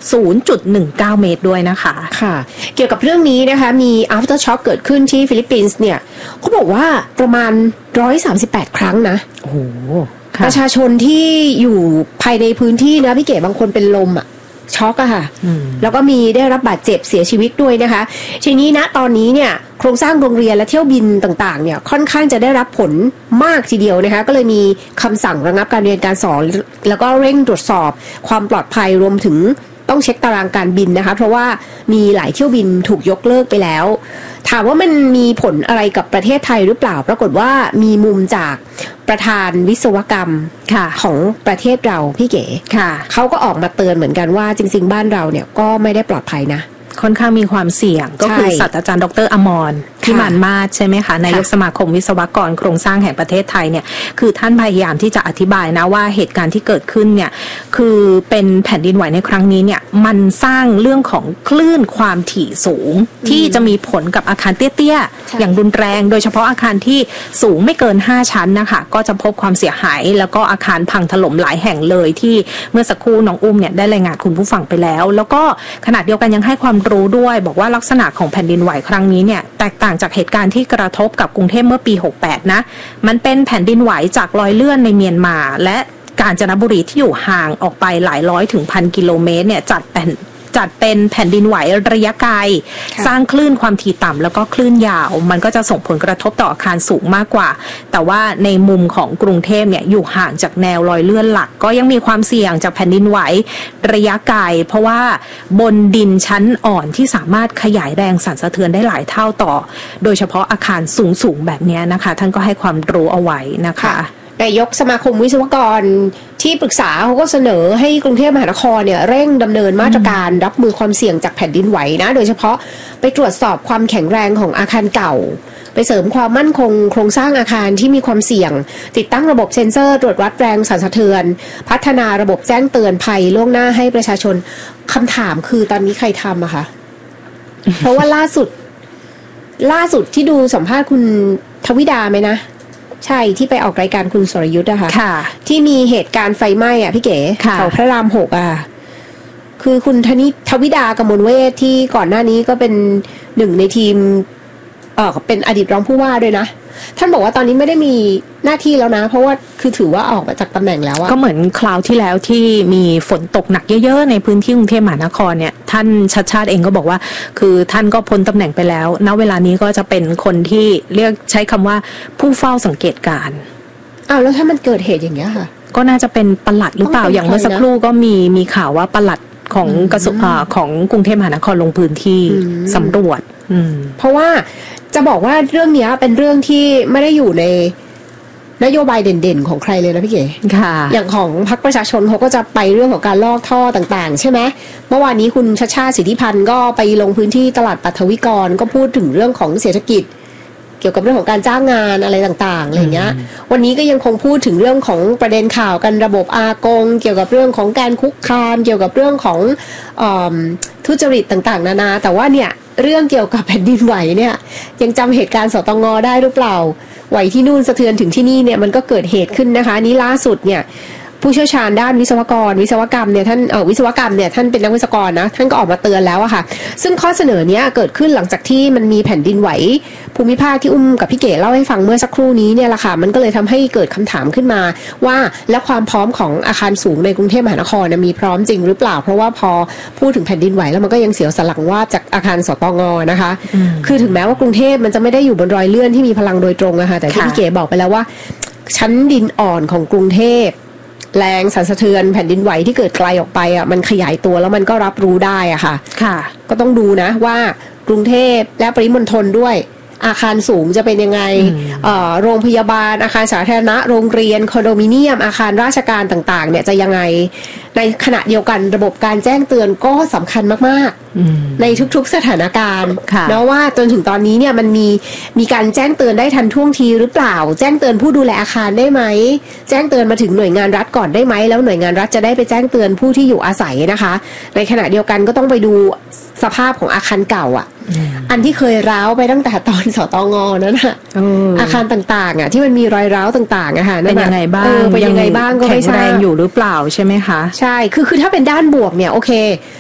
0.19 เมตรด้วยนะคะค่ะเกี่ยวกับเรื่องนี้นะคะมี after shock เกิดขึ้นที่ฟิลิปปินส์เนี่ยเขาบอกว่าประมาณ138ครั้งนะโอ้โหประชาชนที่อยู่ภายในพื้นที่นะพี่เก๋บางคนเป็นลมอ่ะช็อกอะค่ะแล้วก็มีได้รับบาดเจ็บเสียชีวิตด้วยนะคะทีนี้นะตอนนี้เนี่ยโครงสร้างโรงเรียนและเที่ยวบินต่างๆเนี่ยค่อนข้างจะได้รับผลมากทีเดียวนะคะก็เลยมีคำสั่งระงับการเรียนการสอนแล้วก็เร่งตรวจสอบความปลอดภัยรวมถึงต้องเช็คตารางการบินนะคะเพราะว่ามีหลายเที่ยวบินถูกยกเลิกไปแล้วถามว่ามันมีผลอะไรกับประเทศไทยหรือเปล่าปรากฏว่ามีมุมจากประธานวิศวกรรมของประเทศเราพี่เก๋เขาก็ออกมาเตือนเหมือนกันว่าจริงๆบ้านเราเนี่ยก็ไม่ได้ปลอดภัยนะค่อนข้างมีความเสี่ยงก็คือศาสตราจารย์ดร.อมรพิมานมาศใช่ไหมคะนายกสมาคมวิศวกรโครงสร้างแห่งประเทศไทยเนี่ยคือท่านพยายามที่จะอธิบายนะว่าเหตุการณ์ที่เกิดขึ้นเนี่ยคือเป็นแผ่นดินไหวในครั้งนี้เนี่ยมันสร้างเรื่องของคลื่นความถี่สูงที่จะมีผลกับอาคารเตี้ยๆอย่างรุนแรงโดยเฉพาะอาคารที่สูงไม่เกิน5ชั้นนะคะก็จะพบความเสียหายแล้วก็อาคารพังถล่มหลายแห่งเลยที่เมื่อสักครู่น้องอุ้มเนี่ยได้รายงานคุณผู้ฟังไปแล้วแล้วก็ขณะเดียวกันยังให้ความรู้ด้วยบอกว่าลักษณะของแผ่นดินไหวครั้งนี้เนี่ยแตกต่างจากเหตุการณ์ที่กระทบกับกรุงเทพเมื่อปี68นะมันเป็นแผ่นดินไหวจากรอยเลื่อนในเมียนมาและกาญจนบุรีที่อยู่ห่างออกไปหลายร้อยถึงพันกิโลเมตรเนี่ยจัดเป็นแผ่นดินไหวระยะไกลสร้างคลื่นความถี่ต่ำแล้วก็คลื่นยาวมันก็จะส่งผลกระทบต่ออาคารสูงมากกว่าแต่ว่าในมุมของกรุงเทพเนี่ยอยู่ห่างจากแนวรอยเลื่อนหลักก็ยังมีความเสี่ยงจากแผ่นดินไหวระยะไกลเพราะว่าบนดินชั้นอ่อนที่สามารถขยายแรงสั่นสะเทือนได้หลายเท่าต่อโดยเฉพาะอาคารสูงแบบนี้นะคะท่านก็ให้ความรู้เอาไว้นะคะนายกสมาคมวิศวกรที่ปรึกษาเขาก็เสนอให้กรุงเทพมหานครเนี่ยเร่งดำเนินมาตรการรับมือความเสี่ยงจากแผ่นดินไหวนะโดยเฉพาะไปตรวจสอบความแข็งแรงของอาคารเก่าไปเสริมความมั่นคงโครงสร้างอาคารที่มีความเสี่ยงติดตั้งระบบเซ็นเซอร์ตรวจวัดแรงสั่นสะเทือนพัฒนาระบบแจ้งเตือนภัยล่วงหน้าให้ประชาชนคำถามคือตอนนี้ใครทำอะคะ เพราะว่าล่าสุดที่ดูสัมภาษณ์คุณทวิดาไหมนะใช่ที่ไปออกรายการคุณสรยุทธ์นะคะที่มีเหตุการณ์ไฟไหม้อ่ะพี่เก๋เขาพระราม6อ่ะคือคุณทวิดากมลเวทที่ก่อนหน้านี้ก็เป็นหนึ่งในทีมเป็นอดีตรองผู้ว่าด้วยนะท่านบอกว่าตอนนี้ไม่ได้มีหน้าที่แล้วนะเพราะว่าคือถือว่าออกมาจากตำแหน่งแล้วอะก็เหมือนคราวที่แล้วที่มีฝนตกหนักเยอะๆในพื้นที่กรุงเทพมหานครเนี่ยท่านชัชชาติเองก็บอกว่าคือท่านก็พ้นตำแหน่งไปแล้วณเวลานี้ก็จะเป็นคนที่เรียกใช้คำว่าผู้เฝ้าสังเกตการณ์แล้วถ้ามันเกิดเหตุอย่างเงี้ยค่ะก็น่าจะเป็นปลัดหรือเปล่าอย่างเมื่อสักครู่ก็มีข่าวว่าปลัดของกระทรวงของกรุงเทพมหานครลงพื้นที่สำรวจเพราะว่าจะบอกว่าเรื่องนี้เป็นเรื่องที่ไม่ได้อยู่ในนโยบายเด่นๆของใครเลยนะพี่เก๋อย่างของพรรคประชาชนเขาก็จะไปเรื่องของการลอกท่อต่างๆใช่ไหมเมื่อวานนี้คุณชัชชาติสิทธิพันธ์ก็ไปลงพื้นที่ตลาดปัทวิกรก็พูดถึงเรื่องของเศรษฐกิจเกี่ยวกับเรื่องของการจ้างงานอะไรต่างๆอะไรเงี้ยวันนี้ก็ยังคงพูดถึงเรื่องของประเด็นข่าวกันระบบอากงเกี่ยวกับเรื่องของการคุกคามเกี่ยวกับเรื่องของทุจริตต่างๆนานาแต่ว่าเนี่ยเรื่องเกี่ยวกับแผ่นดินไหวเนี่ยยังจำเหตุการณ์สตง.ได้หรือเปล่าไหวที่นู่นสะเทือนถึงที่นี่เนี่ยมันก็เกิดเหตุขึ้นนะคะนี้ล่าสุดเนี่ยผู้เชี่ยวชาญด้านวิศวกรรมเนี่ยท่านวิศวกรรมเนี่ยท่านเป็นนักวิศวกรนะท่านก็ออกมาเตือนแล้วอะค่ะซึ่งข้อเสนอเนี้ยเกิดขึ้นหลังจากที่มันมีแผ่นดินไหวภูมิภาคที่อุ้มกับพี่เก๋เล่าให้ฟังเมื่อสักครู่นี้เนี่ยแหละค่ะมันก็เลยทำให้เกิดคำถามขึ้นมาว่าแล้วความพร้อมของอาคารสูงในกรุงเทพมหานครมีพร้อมจริงหรือเปล่าเพราะว่าพอพูดถึงแผ่นดินไหวแล้วมันก็ยังเสียวสันหลังวาบจากอาคารสตง.นะคะคือถึงแม้ว่ากรุงเทพมันจะไม่ได้อยู่บนรอยเลื่อนที่มีพลังโดยตรงอะค่ะแต่ที่พี่เก๋บอกไปแล้วว่าชั้นดินอ่อนของกรุงเทพแรงสั่นสะเทือนแผ่นดินไหวที่เกิดไกลออกไปอ่ะมันขยายตัวแล้วมันก็รับรู้ได้อ่ะค่ะก็ต้องดูนะว่ากรุงเทพและปริมณฑลด้วยอาคารสูงจะเป็นยังไงโรงพยาบาลอาคารสาธารณะโรงเรียนคอนโดมิเนียมอาคารราชการต่างๆเนี่ยจะยังไงในขณะเดียวกันระบบการแจ้งเตือนก็สำคัญมากๆในทุกๆสถานการณ์เนาะว่าจนถึงตอนนี้เนี่ยมันมีการแจ้งเตือนได้ทันท่วงทีหรือเปล่าแจ้งเตือนผู้ดูแลอาคารได้ไหมแจ้งเตือนมาถึงหน่วยงานรัฐก่อนได้ไหมแล้วหน่วยงานรัฐจะได้ไปแจ้งเตือนผู้ที่อยู่อาศัยนะคะในขณะเดียวกันก็ต้องไปดูสภาพของอาคารเก่าอ่ะอันที่เคยร้าวไปตั้งแต่ตอนสตง.นั่นน่ะอาคารต่างๆอ่ะที่มันมีรอยร้าวต่างๆอะค่ะเป็นยังไงบ้างเป็นยังไงบ้างก็ไม่ทราบแข็งแรงอยู่หรือเปล่าใช่ไหมคะใช่คือถ้าเป็นด้านบวกเนี่ยโอเค